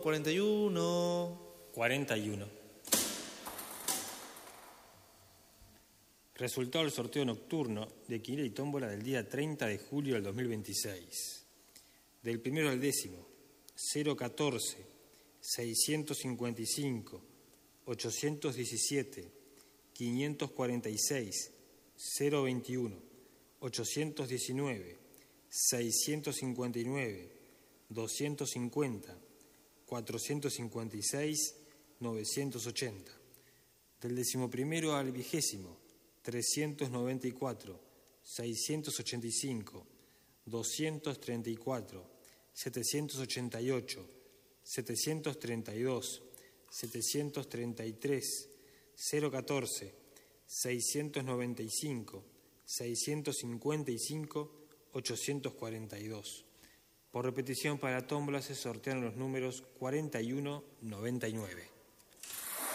41. 41. Resultado del sorteo nocturno de quiniela y tómbola del día 30 de julio del 2026. Del primero al décimo, 014, 655, 817, 546, 021, 819, 659, 250, 456, 980. Del decimoprimero al vigésimo, 394, 685, 234, 788, 732, 733, 014, 695, 655, 842. Por repetición para la tómbola se sortean los números 41, 99.